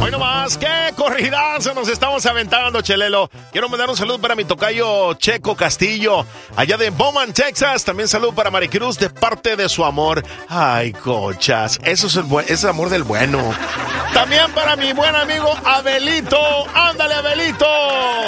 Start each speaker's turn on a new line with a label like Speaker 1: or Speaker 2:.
Speaker 1: Hoy nomás, qué corridazo nos estamos aventando, Chelelo. Quiero mandar un saludo para mi tocayo Checo Castillo, allá de Bowman, Texas. También saludo para Maricruz de parte de su amor. Ay, cochas, eso es el amor del bueno. También para mi buen amigo Abelito. ¡Ándale, Abelito!